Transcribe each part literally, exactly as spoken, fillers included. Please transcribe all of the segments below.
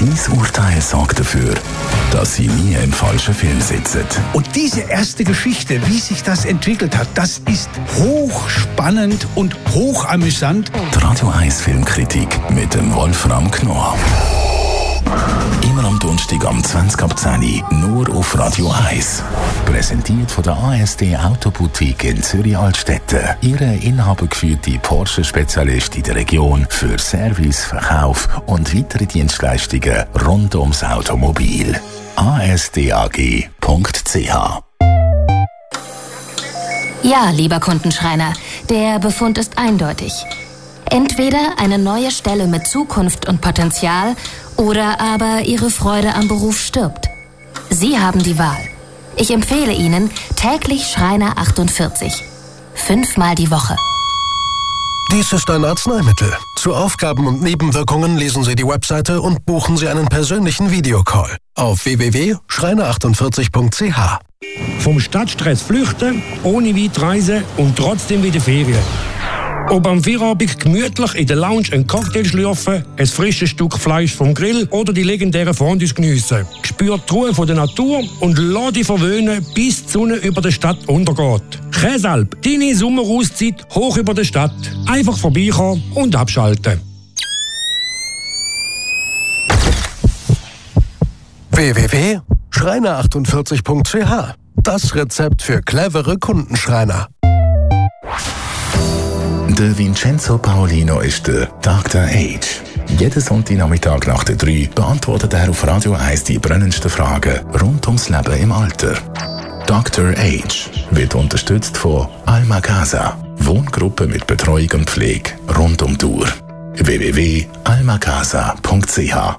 Dein Urteil sorgt dafür, dass Sie nie im falschen Film sitzen. Und diese erste Geschichte, wie sich das entwickelt hat, das ist hochspannend und hochamüsant. Die Radio eins Filmkritik mit dem Wolfram Knorr. Immer am Donnerstag am zwanzig ab zehn nur auf Radio eins. Präsentiert von der A S D Autoboutique in Zürich-Altstetten. Ihre inhabergeführte Porsche-Spezialist in der Region für Service, Verkauf und weitere Dienstleistungen rund ums Automobil. a s d a g punkt c h. Ja, lieber Kundenschreiner, der Befund ist eindeutig. Entweder eine neue Stelle mit Zukunft und Potenzial oder aber Ihre Freude am Beruf stirbt. Sie haben die Wahl. Ich empfehle Ihnen täglich Schreiner achtundvierzig. Fünfmal die Woche. Dies ist ein Arzneimittel. Zu Aufgaben und Nebenwirkungen lesen Sie die Webseite und buchen Sie einen persönlichen Videocall auf w w w punkt schreiner achtundvierzig punkt c h. Vom Stadtstress flüchten, ohne weit reisen und trotzdem wieder Ferien. Ob am Feierabend gemütlich in der Lounge einen Cocktail schlürfen, ein frisches Stück Fleisch vom Grill oder die legendären Fondues geniessen. Spürt die Ruhe von der Natur und lass dich verwöhnen, bis die Sonne über der Stadt untergeht. Käsalp, deine Sommerauszeit hoch über der Stadt. Einfach vorbeikommen und abschalten. w w w punkt schreiner achtundvierzig punkt c h. Das Rezept für clevere Kundenschreiner. Der Vincenzo Paolino ist der Doktor H. Jeden Sonntagnachmittag nach der drei beantwortet er auf Radio eins die brennendsten Fragen rund ums Leben im Alter. Doktor H wird unterstützt von Alma Casa, Wohngruppe mit Betreuung und Pflege rund um die Uhr. w w w punkt alma casa punkt c h.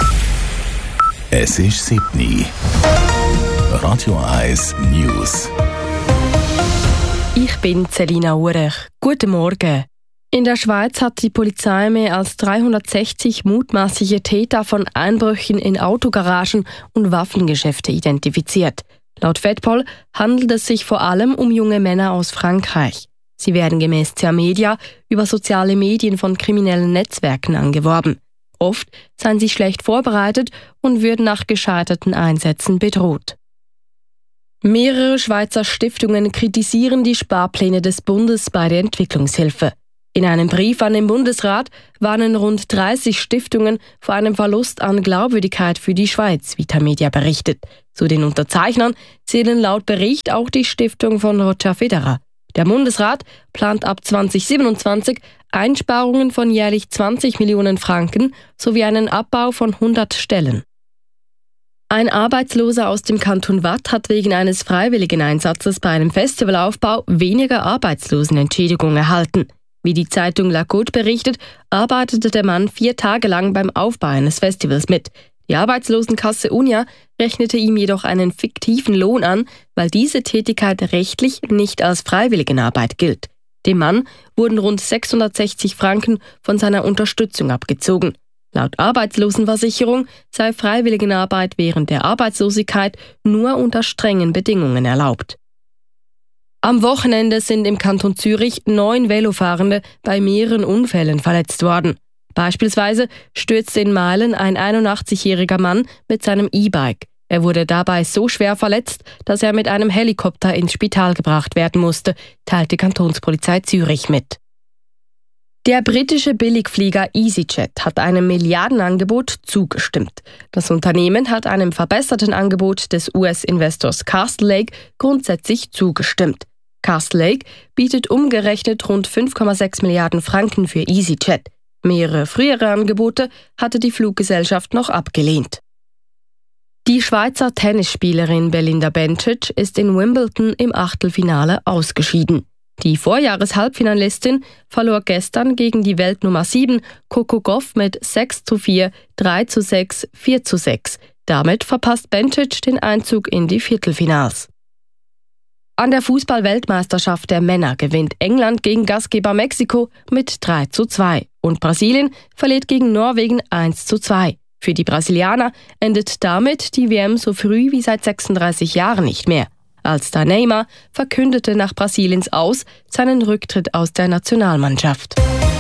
Es ist sieben Uhr. Radio eins News. Ich bin Selina Urech. Guten Morgen. In der Schweiz hat die Polizei mehr als dreihundertsechzig mutmaßliche Täter von Einbrüchen in Autogaragen und Waffengeschäfte identifiziert. Laut Fedpol handelt es sich vor allem um junge Männer aus Frankreich. Sie werden gemäß Tamedia über soziale Medien von kriminellen Netzwerken angeworben. Oft seien sie schlecht vorbereitet und würden nach gescheiterten Einsätzen bedroht. Mehrere Schweizer Stiftungen kritisieren die Sparpläne des Bundes bei der Entwicklungshilfe. In einem Brief an den Bundesrat warnen rund dreißig Stiftungen vor einem Verlust an Glaubwürdigkeit für die Schweiz, wie Tamedia berichtet. Zu den Unterzeichnern zählen laut Bericht auch die Stiftung von Roger Federer. Der Bundesrat plant ab zwanzig siebenundzwanzig Einsparungen von jährlich zwanzig Millionen Franken sowie einen Abbau von hundert Stellen. Ein Arbeitsloser aus dem Kanton Waadt hat wegen eines freiwilligen Einsatzes bei einem Festivalaufbau weniger Arbeitslosenentschädigung erhalten. Wie die Zeitung La Côte berichtet, arbeitete der Mann vier Tage lang beim Aufbau eines Festivals mit. Die Arbeitslosenkasse Unia rechnete ihm jedoch einen fiktiven Lohn an, weil diese Tätigkeit rechtlich nicht als Freiwilligenarbeit gilt. Dem Mann wurden rund sechshundertsechzig Franken von seiner Unterstützung abgezogen. Laut Arbeitslosenversicherung sei Freiwilligenarbeit während der Arbeitslosigkeit nur unter strengen Bedingungen erlaubt. Am Wochenende sind im Kanton Zürich neun Velofahrende bei mehreren Unfällen verletzt worden. Beispielsweise stürzte in Meilen ein einundachtzigjähriger Mann mit seinem E-Bike. Er wurde dabei so schwer verletzt, dass er mit einem Helikopter ins Spital gebracht werden musste, teilt die Kantonspolizei Zürich mit. Der britische Billigflieger EasyJet hat einem Milliardenangebot zugestimmt. Das Unternehmen hat einem verbesserten Angebot des U S-Investors Castle Lake grundsätzlich zugestimmt. Castle Lake bietet umgerechnet rund fünf Komma sechs Milliarden Franken für EasyJet. Mehrere frühere Angebote hatte die Fluggesellschaft noch abgelehnt. Die Schweizer Tennisspielerin Belinda Bencic ist in Wimbledon im Achtelfinale ausgeschieden. Die Vorjahres-Halbfinalistin verlor gestern gegen die Weltnummer sieben Coco Gauff mit sechs zu vier, drei zu sechs, vier zu sechs. Damit verpasst Bencic den Einzug in die Viertelfinals. An der Fußball-Weltmeisterschaft der Männer gewinnt England gegen Gastgeber Mexiko mit drei zu zwei und Brasilien verliert gegen Norwegen eins zu zwei. Für die Brasilianer endet damit die W M so früh wie seit sechsunddreißig Jahren nicht mehr. Als da Neymar verkündete nach Brasiliens Aus seinen Rücktritt aus der Nationalmannschaft.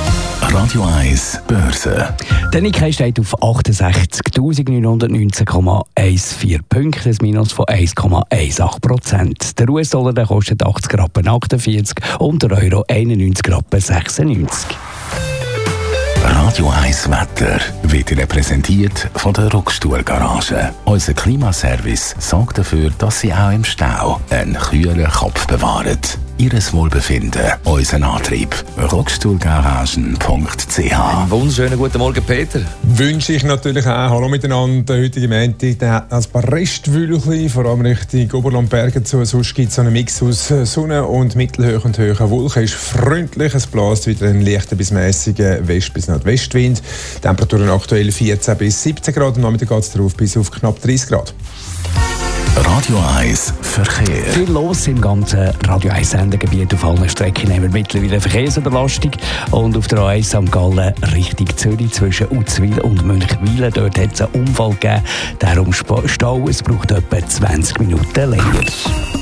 Radio eins Börse. Der Nikkei steht auf achtundsechzigtausendneunhundertneunzehn Komma vierzehn Punkte, ein Minus von eins Komma achtzehn Prozent. Der U S-Dollar der kostet achtzig Rappen achtundvierzig und der Euro einundneunzig Rappen sechsundneunzig. Radio eins Wetter wird Ihnen präsentiert von der Rockstuhl-Garage. Unser Klimaservice sorgt dafür, dass Sie auch im Stau einen kühlen Kopf bewahren. Ihres Wohlbefinden, unseren Antrieb. rockstuhlgaragen punkt c h. Einen wunderschönen guten Morgen, Peter. Wünsche ich natürlich auch. Hallo miteinander. Der heutige Montag, der hat ein paar Restwölkchen, vor allem Richtung Oberland Berge zu. Sonst gibt es einen Mix aus Sonne und mittelhoch und hohen Wolken. Es ist freundlich, es bläst wieder einen leichten bis mäßigen West- bis Nordwestwind. Temperaturen aktuell vierzehn bis siebzehn Grad. Am Nachmittag geht es darauf bis auf knapp dreißig Grad. Radio eins Verkehr. Viel los im ganzen Radio eins Sendegebiet. Auf allen Strecken haben wir mittlerweile Verkehrsüberlastung. Und auf der A eins am Gallen Richtung Zürich zwischen Uzwil und Münchwilen. Dort hat es einen Unfall gegeben. Darum Stau. Es braucht etwa zwanzig Minuten länger.